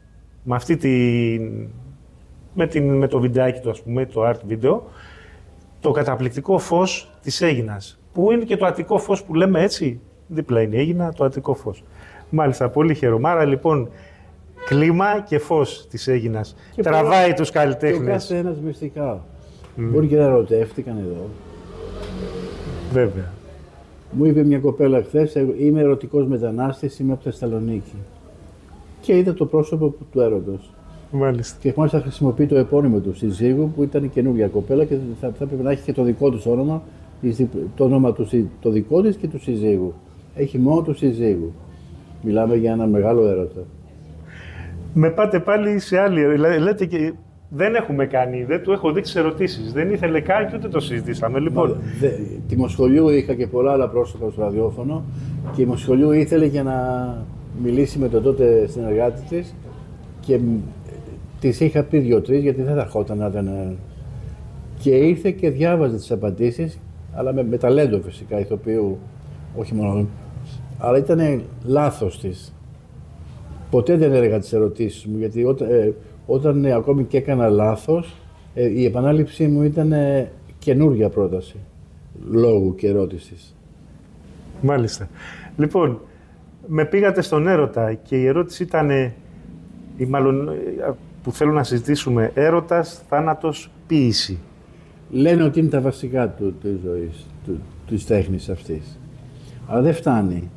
με το βιντεάκι του, ας πούμε, το art video, το καταπληκτικό φως της Αίγινας, που είναι και το Αττικό φως που λέμε έτσι, δίπλα είναι η Αίγινα, το Αττικό φως. Μάλιστα, πολύ χαίρομαι. Άρα λοιπόν, κλίμα και φως της Αίγινας. Τραβάει τους καλλιτέχνες. Και ο καθένας μυστικά. Μπορεί και να ερωτεύτηκαν εδώ. Βέβαια. Μου είπε μια κοπέλα χθες, είμαι ερωτικός μετανάστης, είμαι από τη Θεσσαλονίκη. Και είδα το πρόσωπο του έρωτος. Μάλιστα. Και μάλιστα χρησιμοποιεί το επώνυμο του συζύγου, που ήταν η καινούργια κοπέλα και θα πρέπει να έχει και το δικό του όνομα, το όνομα του το δικό της και του συζύγου. Έχει μόνο του συζύγου. Μιλάμε για ένα μεγάλο έρωτα. Με πάτε πάλι σε άλλη. Λέτε και δεν έχουμε κάνει, δεν του έχω δείξει ερωτήσεις. Δεν ήθελε καν και ούτε το συζητήσαμε. Λοιπόν. Τη Μοσχολιού είχα και πολλά άλλα πρόσωπα στο ραδιόφωνο και η Μοσχολιού ήθελε για να μιλήσει με τον τότε συνεργάτη της και της είχα πει 2-3 γιατί δεν θα ερχόταν να ήταν. Και ήρθε και διάβαζε τις απαντήσεις, αλλά με ταλέντο φυσικά ηθοποιού, όχι μόνο. Αλλά ήταν λάθος της. Ποτέ δεν έλεγα τις ερωτήσεις μου, γιατί όταν ακόμη και έκανα λάθος, η επανάληψή μου ήταν καινούργια πρόταση, λόγου και ερώτησης. Μάλιστα. Λοιπόν, με πήγατε στον έρωτα και η ερώτηση ήταν, ή μάλλον που θέλω να συζητήσουμε, έρωτας, θάνατος, ποίηση. Λένε ότι είναι τα βασικά της ζωής, της τέχνης αυτής. Αλλά δεν φτάνει.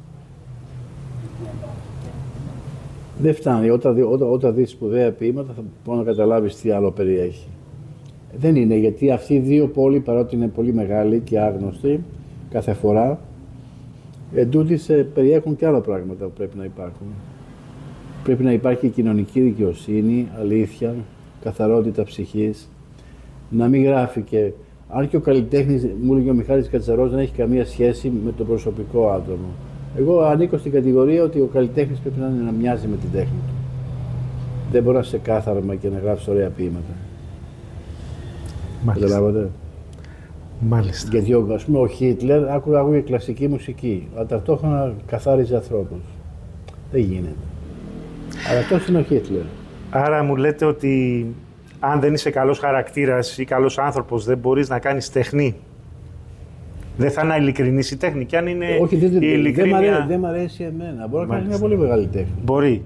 Δεν φτάνει. Όταν δεις σπουδαία ποίηματα θα μπορεί να καταλάβεις τι άλλο περιέχει. Δεν είναι, γιατί αυτοί οι δύο πόλοι, παρότι είναι πολύ μεγάλοι και άγνωστοι κάθε φορά, εντούτοις περιέχουν και άλλα πράγματα που πρέπει να υπάρχουν. Πρέπει να υπάρχει κοινωνική δικαιοσύνη, αλήθεια, καθαρότητα ψυχής, να μην γράφει και... Αν και ο καλλιτέχνης, μου έλεγε ο Μιχάλης Κατσαρός, δεν έχει καμία σχέση με το προσωπικό άτομο. Εγώ ανήκω στην κατηγορία ότι ο καλλιτέχνης πρέπει να μοιάζει με την τέχνη του. Δεν μπορεί να είσαι κάθαρμα και να γράψει ωραία ποίηματα. Μάλιστα. Καταλάβατε. Μάλιστα. Γιατί ας πούμε ο Χίτλερ άκουγε κλασική μουσική, αλλά ταυτόχρονα καθάριζε ανθρώπους. Δεν γίνεται. Αλλά αυτός είναι ο Χίτλερ. Άρα μου λέτε ότι αν δεν είσαι καλός χαρακτήρας ή καλός άνθρωπος, δεν μπορείς να κάνεις τέχνη. Δεν θα είναι ειλικρινής η τέχνη. Και αν είναι όχι, η ειλικρίνεια... δεν μ' αρέσει εμένα. Μπορεί να κάνει μια πολύ μεγάλη τέχνη. Μπορεί.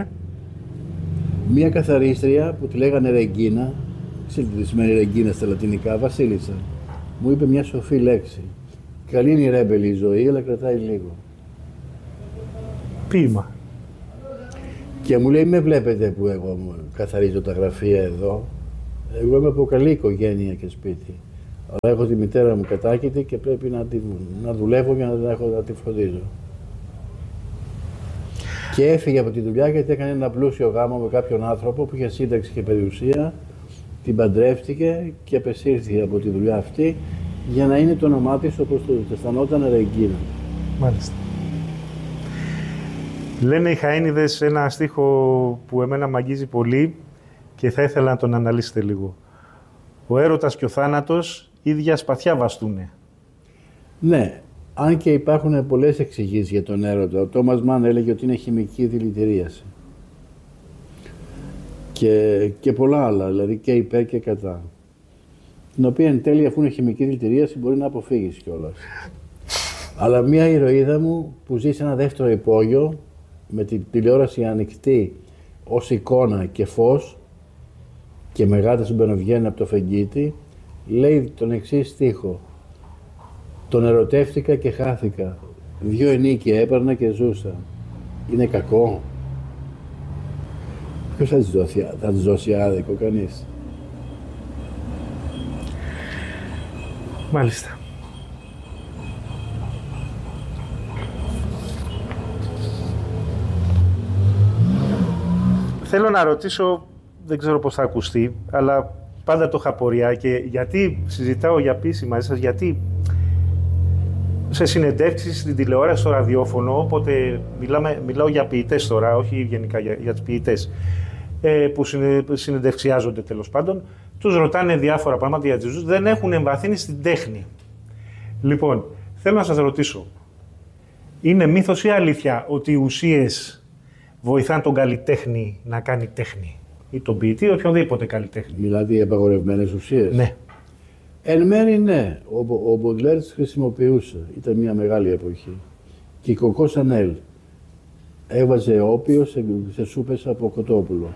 Μια καθαρίστρια που τη λέγανε Ρεγκίνα, ξέρετε τι σημαίνει Ρεγκίνα στα λατινικά, βασίλισσα, μου είπε μια σοφή λέξη. Καλή είναι η ρέμπελη η ζωή, αλλά κρατάει λίγο. Ποίημα. Και μου λέει, με βλέπετε που εγώ καθαρίζω τα γραφεία εδώ. Εγώ είμαι από καλή οικογένεια και σπίτι. Αλλά έχω τη μητέρα μου κατάκητη και πρέπει να δουλεύω για να τη φροντίζω. Και έφυγε από τη δουλειά γιατί έκανε ένα πλούσιο γάμο με κάποιον άνθρωπο που είχε σύνταξη και περιουσία. Την παντρεύτηκε και απεσύρθηκε από τη δουλειά αυτή για να είναι το όνομά της όπως το αισθανόταν Ρεγκίνα. Μάλιστα. Λένε οι Χαΐνιδες ένα στίχο που εμένα μ' αγγίζει πολύ και θα ήθελα να τον αναλύσετε λίγο. Ο έρωτας και ο θάνατος ίδια σπαθιά βαστούνε. Ναι, αν και υπάρχουν πολλές εξηγήσεις για τον έρωτα. Ο Τόμας Μαν έλεγε ότι είναι χημική δηλητηρίαση. Και πολλά άλλα, δηλαδή και υπέρ και κατά. Την οποία εν τέλει, αφού είναι χημική δηλητηρίαση, μπορεί να αποφύγεις κιόλας. Αλλά μια ηρωίδα μου που ζει σε ένα δεύτερο υπόγειο, με την τηλεόραση ανοιχτή ως εικόνα και φως και με γάτες που μπαινοβγαίνουν από το φεγγίτι, λέει τον εξής στίχο: «Τον ερωτεύτηκα και χάθηκα, 2 ενίκια έπαιρνα και ζούσα». Είναι κακό? Ποιος θα της δώσει άδικο, κανείς? Μάλιστα. Θέλω να ρωτήσω, δεν ξέρω πώς θα ακουστεί, αλλά πάντα το είχα πορεία και γιατί συζητάω για ποίηση μαζί σας, γιατί σε συνεντεύξεις στην τηλεόραση, στο ραδιόφωνο, όποτε μιλάω για ποιητές τώρα, όχι γενικά για τους ποιητές, που συνεντευξιάζονται τέλος πάντων, τους ρωτάνε διάφορα πράγματα για τη ζωή, δεν έχουν εμβαθύνει στην τέχνη. Λοιπόν, θέλω να σας ρωτήσω, είναι μύθος ή αλήθεια ότι οι ουσίες βοηθάνε τον καλλιτέχνη να κάνει τέχνη, ή τον ποιητή ή οποιονδήποτε καλλιτέχνη? Μιλάτε για απαγορευμένες ουσίες? Ναι. Εν μέρει ναι. Ο Μποντλέρ τις χρησιμοποιούσε. Ήταν μια μεγάλη εποχή. Και η Κοκό Σανέλ έβαζε όπιο σε σούπες από κοτόπουλο.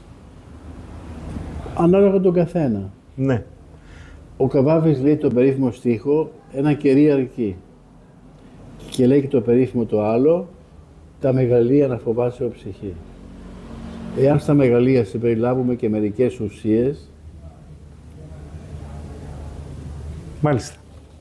Ανάλογα τον καθένα. Ναι. Ο Καβάβης λέει τον περίφημο στίχο «Ένα κερί αρκεί». Και λέει και το περίφημο το άλλο «Τα μεγαλεία να φοβάσαι ο ψυχή». Εάν στα μεγαλεία συμπεριλάβουμε και μερικές ουσίες. Μάλιστα.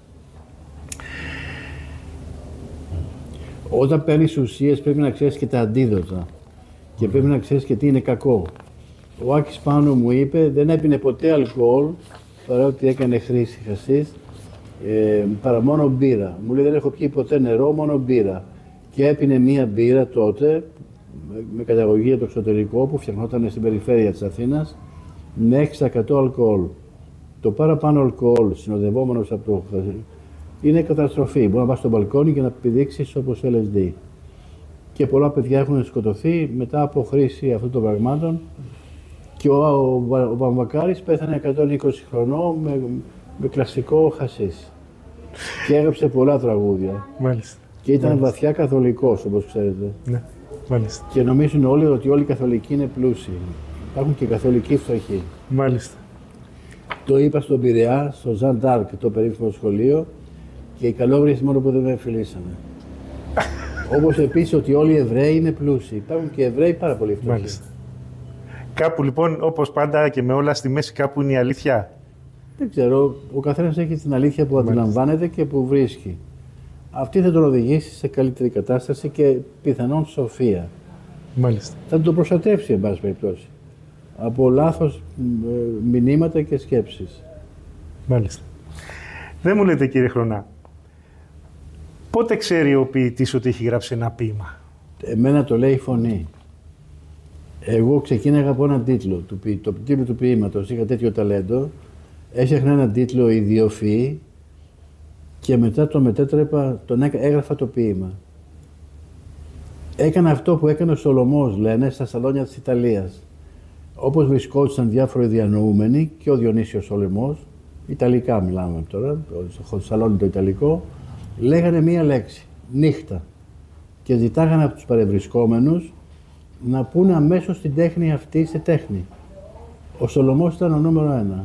Όταν παίρνεις ουσίες πρέπει να ξέρεις και τα αντίδοτα. Και πρέπει να ξέρεις και τι είναι κακό. Ο Άκης Πάνου μου είπε δεν έπινε ποτέ αλκοόλ, παρότι έκανε χρήση χασίς, παρά μόνο μπύρα. Μου λέει δεν έχω πιει ποτέ νερό, μόνο μπύρα. Και έπινε μία μπύρα τότε, με καταγωγή από το εξωτερικό, που φτιαχνόταν στην περιφέρεια της Αθήνας, με 6% αλκοόλ. Το παραπάνω αλκοόλ, συνοδευόμενος από το χασίς, είναι καταστροφή. Μπορεί να πας στο μπαλκόνι και να πηδήξεις όπως LSD. Και πολλά παιδιά έχουν σκοτωθεί μετά από χρήση αυτών των πραγμάτων. Και ο Βαμβακάρης πέθανε 120 χρονών με κλασικό χασίς. Και έγραψε πολλά τραγούδια. Μάλιστα. Και ήταν βαθιά καθολικός, όπως ξέρετε. Ναι. Μάλιστα. Και νομίζουν όλοι ότι όλοι οι καθολικοί είναι πλούσιοι. Υπάρχουν και καθολικοί φτωχοί. Μάλιστα. Το είπα στον Πειραιά, στο Ζαν Ντάρκ, το περίφημο σχολείο, και οι καλόγριες μόνο που δεν με φιλήσανε. Όπως επίσης ότι όλοι οι Εβραίοι είναι πλούσιοι. Υπάρχουν και Εβραίοι πάρα πολύ φτωχοί. Μάλιστα. Κάπου λοιπόν, όπως πάντα και με όλα στη μέση, κάπου είναι η αλήθεια. Δεν ξέρω. Ο καθένας έχει την αλήθεια που αντιλαμβάνεται και που βρίσκει. Αυτή θα τον οδηγήσει σε καλύτερη κατάσταση και πιθανόν σοφία. Μάλιστα. Θα τον προστατεύσει, εν πάση περιπτώσει, από λάθος μηνύματα και σκέψεις. Μάλιστα. Δεν μου λέτε, κύριε Χρονά, πότε ξέρει ο ποιητής ότι έχει γράψει ένα ποίημα? Εμένα το λέει η φωνή. Εγώ ξεκίναγα από έναν τίτλο, το τίτλο του ποίηματος, είχα τέτοιο ταλέντο, έφτιαχνα έναν τίτλο ιδιοφυή και μετά το μετέτρεπα, έγραφα το ποίημα. Έκανα αυτό που έκανε ο Σολωμός, λένε, στα σαλόνια της Ιταλίας. Όπως βρισκόντουσαν διάφοροι διανοούμενοι και ο Διονύσιος Σολωμός, Ιταλικά μιλάμε τώρα, στο σαλόνι το Ιταλικό, λέγανε μία λέξη, νύχτα. Και ζητάγανε από τους παρευρισκόμενους να πούνε αμέσως την τέχνη αυτή σε τέχνη. Ο Σολωμός ήταν ο νούμερο 1.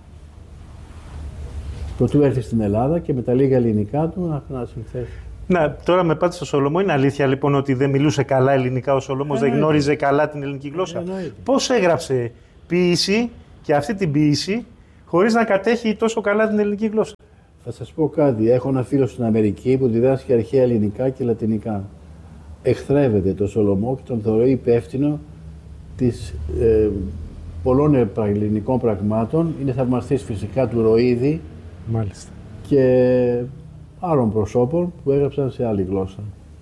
Προτού έρθει στην Ελλάδα και με τα λίγα ελληνικά του να συνθέσει. Να, τώρα με πάτε στο Σολωμό. Είναι αλήθεια λοιπόν ότι δεν μιλούσε καλά ελληνικά ο Σολωμός, δεν γνώριζε καλά την ελληνική γλώσσα? Πώς έγραψε ποίηση και αυτή την ποίηση χωρίς να κατέχει τόσο καλά την ελληνική γλώσσα? Θα σας πω κάτι. Έχω ένα φίλο στην Αμερική που διδάσκει αρχαία ελληνικά και λατινικά. Εχθρεύεται το Σολωμό και τον θεωρεί υπεύθυνο της πολλών ελληνικών πραγμάτων. Είναι θαυμαστής φυσικά του Ροίδη. Μάλιστα. Και άλλων προσώπων που έγραψαν σε άλλη γλώσσα.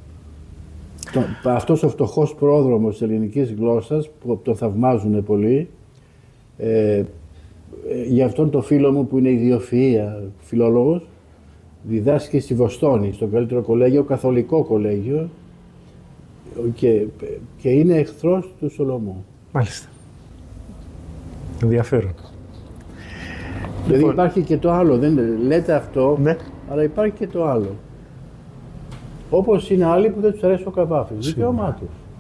Αυτός ο φτωχός πρόδρομος της ελληνικής γλώσσας που τον θαυμάζουν πολύ, για αυτόν το φίλο μου που είναι ιδιοφυΐα φιλόλογος, διδάσκει στη Βοστόνη, στο καλύτερο κολέγιο, καθολικό κολέγιο, και είναι εχθρός του Σολωμού. Μάλιστα. Ενδιαφέρον. Δηλαδή υπάρχει και το άλλο, δεν λέτε αυτό, ναι, αλλά υπάρχει και το άλλο. Όπως είναι άλλοι που δεν τους αρέσει ο Καβάφης, δικαίωμά τους.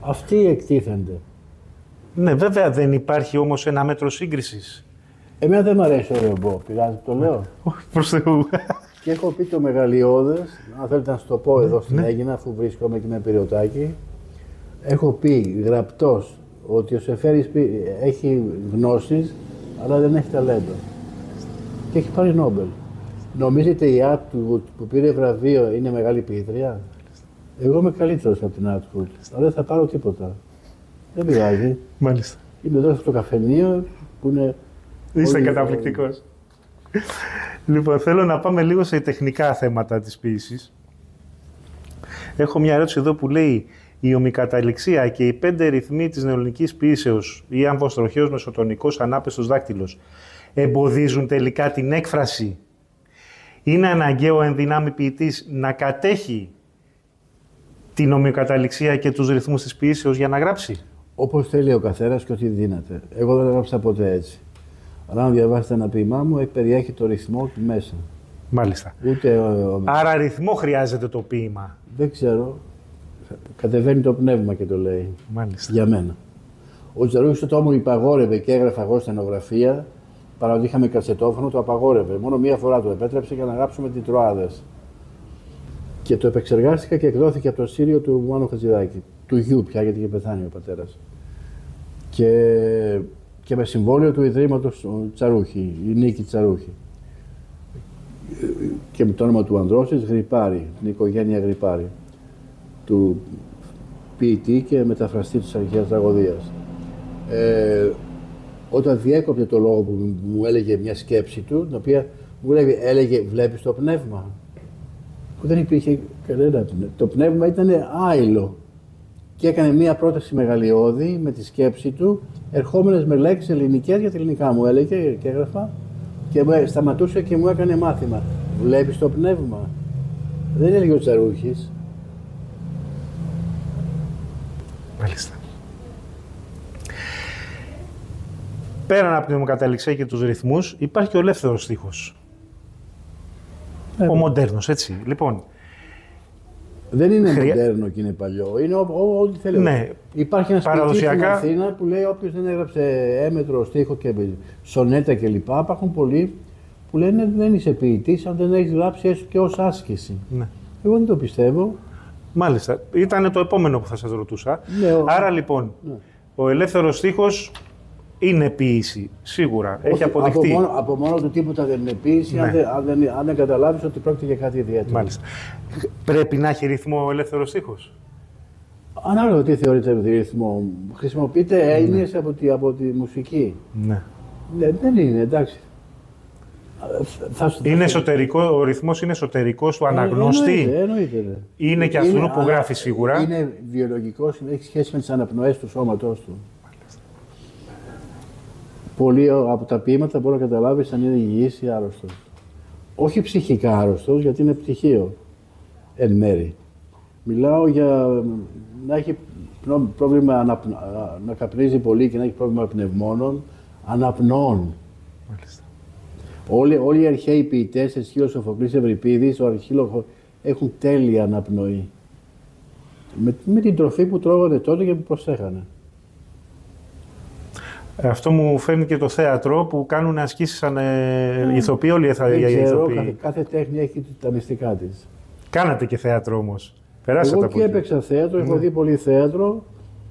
Αυτοί εκτίθενται. Ναι, βέβαια δεν υπάρχει όμως ένα μέτρο σύγκρισης. Εμένα δεν μου αρέσει ο ρεμπό, πειράζει, το λέω. Προς Θεού. Και έχω πει το μεγαλειώδες, αν θέλετε να σου το πω εδώ στην Αίγινα, αφού βρίσκομαι και με πυριωτάκι. Έχω πει γραπτός ότι ο Σεφέρης έχει γνώσεις, αλλά δεν έχει ταλέντο. Και έχει πάρει Νόμπελ. Νομίζετε η ΑΤ που πήρε βραβείο είναι μεγάλη ποιήτρια? Εγώ είμαι καλύτερος από την Art, αλλά δεν θα πάρω τίποτα. Δεν πειράζει. Μάλιστα. Είμαι εδώ στο καφενείο που είναι... Είστε καταπληκτικός. Λοιπόν, θέλω να πάμε λίγο σε τεχνικά θέματα της ποίησης. Έχω μια ερώτηση εδώ που λέει η ομικαταληξία και οι 5 ρυθμοί της νεοελληνικής ποίησεως ή αμφοστροχαίος μεσοτονικός ανάπεστος δάκτυλος εμποδίζουν τελικά την έκφραση? Είναι αναγκαίο εν δυνάμει ποιητής να κατέχει την ομικαταληξία και τους ρυθμούς της ποίησεως για να γράψει? Όπως θέλει ο καθένας και ό,τι δύναται. Εγώ δεν έγραψα ποτέ έτσι. Αλλά αν διαβάσετε ένα ποίημά μου, περιέχει το ρυθμό μέσα. Μάλιστα. Ούτε άρα ρυθμό χρειάζεται το ποίημα? Δεν ξέρω. Κατεβαίνει το πνεύμα και το λέει. Μάλιστα. Για μένα. Ο Τζαρούχης το μου υπαγόρευε και έγραφα εγώ στενογραφία, παρά ότι είχαμε κασετόφωνο, το απαγόρευε. Μόνο μία φορά το επέτρεψε για να γράψουμε την Τροάδες. Και το επεξεργάστηκα και εκδόθηκε από το Σύριο του Μάνου Χατζηδάκη. Του γιου πια, γιατί είχε πεθάνει ο πατέρας. Και με συμβόλαιο του Ιδρύματος Τσαρούχη, η Νίκη Τσαρούχη. Και με το όνομα του ανδρός της Γρυπάρη, την οικογένεια Γρυπάρη. Του ποιητή και μεταφραστή της αρχαίας τραγωδίας. Όταν διέκοπτε το λόγο που μου έλεγε μια σκέψη του, την οποία μου έλεγε «Βλέπεις το πνεύμα?» που δεν υπήρχε κανένα πνεύμα. Το πνεύμα ήταν άειλο. Και έκανε μία πρόταση μεγαλειώδη με τη σκέψη του, ερχόμενες με λέξεις ελληνικές για τα ελληνικά μου έλεγε και έγραφα και σταματούσε και μου έκανε μάθημα. Βλέπεις το πνεύμα? Δεν έλεγε ο Τσαρούχης. Μάλιστα. Πέραν από την ομοκαταληξία και τους ρυθμούς, υπάρχει και ο ελεύθερος στίχος. Ο μοντέρνος, έτσι. Λοιπόν, δεν είναι μοντέρνο και είναι παλιό. Είναι ό,τι θέλει. Ναι. Υπάρχει ένα σπίτι στην Αθήνα που λέει όποιος δεν έγραψε έμετρο στίχο και σονέτα κλπ. Υπάρχουν πολλοί που λένε δεν είσαι ποιητής αν δεν έχεις γράψει έστω και ως άσκηση. Ναι. Εγώ δεν το πιστεύω. Μάλιστα. Ήταν το επόμενο που θα σας ρωτούσα. Ναι, άρα λοιπόν, ο ελεύθερος στίχος είναι ποίηση, σίγουρα. Έχει αποδειχτεί. Από μόνο του τίποτα δεν είναι ποίηση, ναι. αν δεν καταλάβεις ότι πρόκειται για κάτι ιδιαίτερο. Μάλιστα. Πρέπει να έχει ρυθμό ο ελεύθερος στίχος? Ανάλογα τι θεωρείται ρυθμό. Χρησιμοποιείται έννοιες από τη μουσική. Ναι. Δεν είναι, εντάξει. Είναι εσωτερικό, ο ρυθμός είναι εσωτερικός του αναγνώστη. Εννοείται. Είναι και αυτού που γράφει σίγουρα. Είναι βιολογικός, έχει σχέση με τις αναπνοές του σώματός του. Πολλοί από τα ποίηματα μπορεί να καταλάβεις αν είναι υγιής ή άρρωστος. Όχι ψυχικά άρρωστος, γιατί είναι πτυχίο εν μέρη. Μιλάω για να έχει πρόβλημα να καπνίζει πολύ και να έχει πρόβλημα πνευμόνων, αναπνοών. Μάλιστα. Όλοι οι αρχαίοι ποιητές, Αισχύλος, Σοφοκλής, Ευρυπίδης, ο Αρχίλογος, έχουν τέλεια αναπνοή. Με την τροφή που τρώγανε τότε και που προσέχανε. Αυτό μου φέρνει και το θέατρο που κάνουν ασκήσεις σαν ηθοποιοί, όλοι οι ηθοποιοί. Κάθε τέχνη έχει τα μυστικά της. Κάνατε και θέατρο όμως. Περάσατε εγώ και έπαιξα θέατρο, έχω δει πολύ θέατρο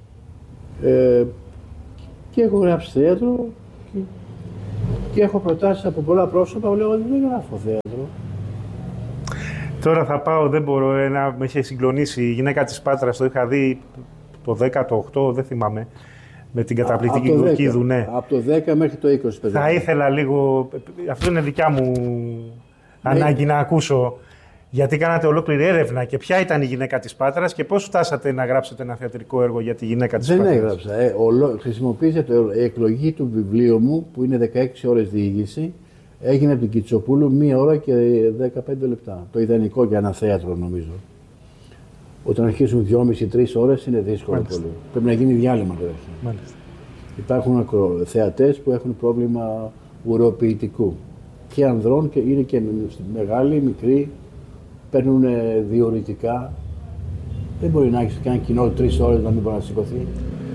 και έχω γράψει θέατρο και έχω προτάσεις από πολλά πρόσωπα που λέω ότι δεν γράφω θέατρο. Τώρα θα πάω, δεν μπορώ, με είχε συγκλονίσει η γυναίκα της Πάτρας, το είχα δει το 10, το 8, δεν θυμάμαι. Με την καταπληκτική Λουκίδου, ναι. Από το 10 μέχρι το 20. Παιδιά. Θα ήθελα λίγο, αυτό είναι δικιά μου ανάγκη να ακούσω, γιατί κάνατε ολόκληρη έρευνα και ποια ήταν η γυναίκα της Πάτρας και πώς φτάσατε να γράψετε ένα θεατρικό έργο για τη γυναίκα της Πάτρας. Δεν έγραψα. Χρησιμοποίησα η εκλογή του βιβλίου μου, που είναι 16 ώρες διήγηση, έγινε από την Κιτσοπούλου 1 ώρα και 15 λεπτά. Το ιδανικό για ένα θέατρο, νομίζω. Όταν αρχίζουν 2,5-3 ώρες είναι δύσκολο πολύ. Πρέπει να γίνει διάλειμμα καταρχήν. Υπάρχουν θεατές που έχουν πρόβλημα ουροποιητικού. Και ανδρών και είναι και μεγάλοι, μικροί, παίρνουν διορητικά. Δεν μπορεί να έχει και ένα κοινό 3 ώρες να μην μπορεί να σηκωθεί.